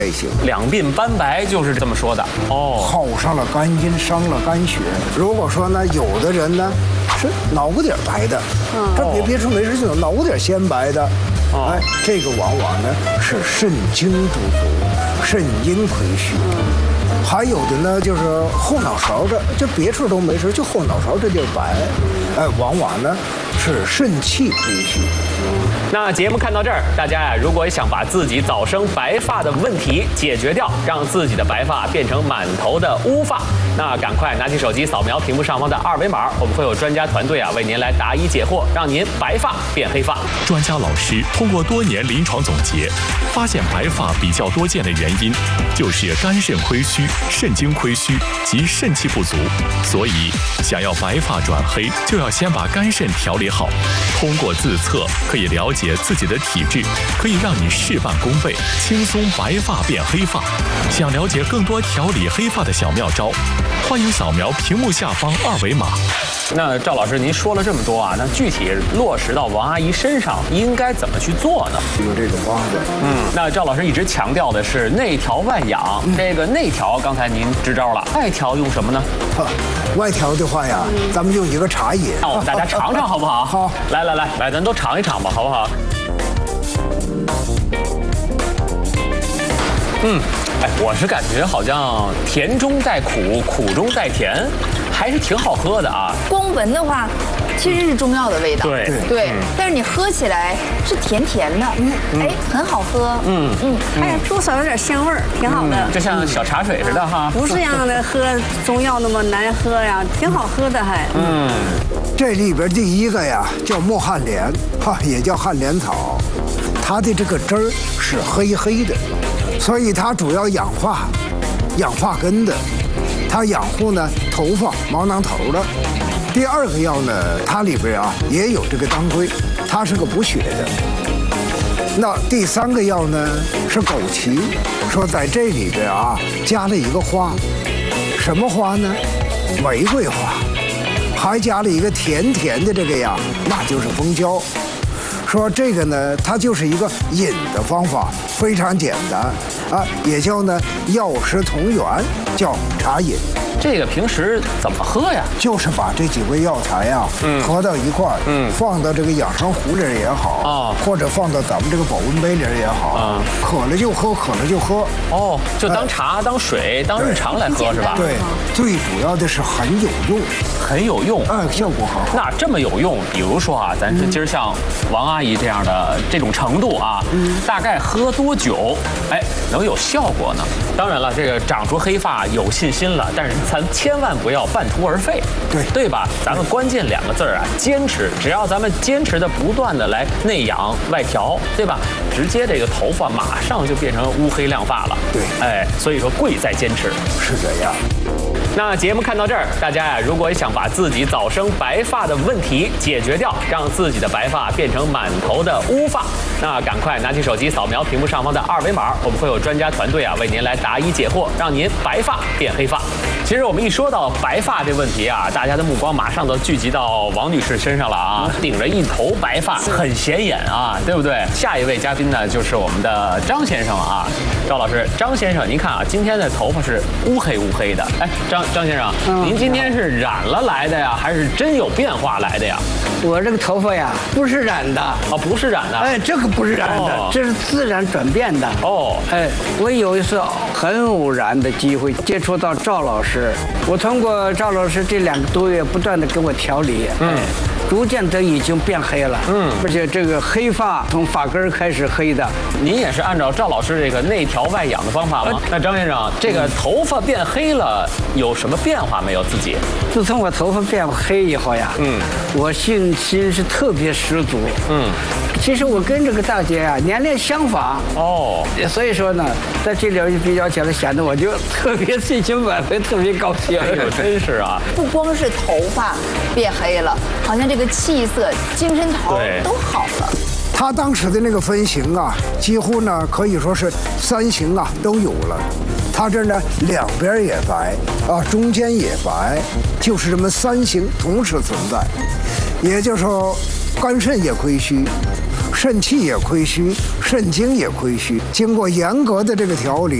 类型。 两鬓斑白就是这么说的哦， 耗上了肝阴，伤了肝血。如果说呢，有的人呢是脑瓜顶白的，这别处没事就有脑瓜顶先白的，哎，这个往往呢是肾精不足，肾阴亏虚。还有的呢，就是后脑勺这别处都没事，就后脑勺这地儿白，哎，往往呢是肾气亏虚。 那节目看到这儿，大家呀，如果想把自己早生白发的问题解决掉，让自己的白发变成满头的乌发，那赶快拿起手机扫描屏幕上方的二维码，我们会有专家团队啊为您来答疑解惑，让您白发变黑发。 专家老师通过多年临床总结，发现白发比较多见的原因就是肝肾亏虚、肾精亏虚及肾气不足。所以，想要白发转黑，就要先把肝肾调理好。通过自测可以了解自己的体质，可以让你事半功倍，轻松白发变黑发。想了解更多调理黑发的小妙招，欢迎扫描屏幕下方二维码。 那赵老师，您说了这么多啊，那具体落实到王阿姨身上应该怎么去做呢？ 有这种方子。 那赵老师一直强调的是内调外养，这个内调刚才您支招了，外调用什么呢？ 外调的话呀，咱们用一个茶饮， 那我们大家尝尝好不好？ 好， 来，咱都尝一尝吧，好不好？哎，我是感觉好像甜中带苦，苦中带甜，还是挺好喝的啊。 光闻的话，其实是中药的味道。 对， 但是你喝起来是甜甜的，哎，很好喝。 哎，多少有点香味儿，挺好的。 就像小茶水似的哈。 不是让的喝中药那么难喝呀，挺好喝的还。 这里边第一个呀叫墨旱莲，也叫旱莲草，它的这个汁儿是黑黑的，所以它主要养发根的，它养护呢头发毛囊头的。第二个药呢，它里边啊也有这个当归，它是个补血的。那第三个药呢是枸杞，说在这里边啊加了一个花，什么花呢？玫瑰花，还加了一个甜甜的这个呀，那就是蜂胶。说这个呢，它就是一个饮的方法，非常简单啊，也叫呢药食同源，叫茶饮。 这个平时怎么喝呀？ 就是把这几味药材呀，合到一块儿，放到这个养生壶里也好，或者放到咱们这个保温杯里也好，渴了就喝，渴了就喝。 哦，就当茶、当水、当日常来喝是吧？ 对，最主要的是很有用， 很有用， 效果很好。 那这么有用，比如说啊，咱是今儿像王阿姨这样的这种程度啊，大概喝多久，哎，能有效果呢？当然了，这个长出黑发有信心了，但是咱千万不要半途而废，对吧？咱们关键两个字啊，坚持。只要咱们坚持的不断的来内养外调，对吧？直接这个头发马上就变成乌黑亮发了。 对， 哎，所以说贵在坚持， 是这样。 那节目看到这儿，大家呀，如果想把自己早生白发的问题解决掉，让自己的白发变成满头的乌发，那赶快拿起手机扫描屏幕上方的二维码，我们会有专家团队啊为您来答疑解惑，让您白发变黑发。其实我们一说到白发这问题啊，大家的目光马上都聚集到王女士身上了啊，顶着一头白发，很显眼啊，对不对？下一位嘉宾呢，就是我们的张先生啊，赵老师，张先生，您看啊，今天的头发是乌黑乌黑的，哎，张先生，您今天是染了来的呀，还是真有变化来的呀？ 我这个头发呀，不是染的啊，不是染的。 哎，这个不是染的，这是自然转变的。 哦， 哎，我有一次很偶然的机会接触到赵老师，我通过赵老师这2个多月不断的给我调理，逐渐的已经变黑了，而且这个黑发从发根开始黑的。 您也是按照赵老师这个内调外养的方法吗？那张先生，这个头发变黑了，有什么变化没有？自己？ 自从我头发变黑以后呀，我信心是特别十足。其实我跟这个大姐啊年龄相仿哦，所以说呢，在这里比较起来，显得我就特别信心满分，特别高兴。 真是啊！ 不光是头发变黑了，好像这个气色、精神头都好了。 他当时的那个分型啊，几乎呢可以说是3型啊都有了。他这呢两边也白啊，中间也白，就是这么3型同时存在。也就是说，肝肾也亏虚， 肾气也亏虚，肾精也亏虚。经过严格的这个调理。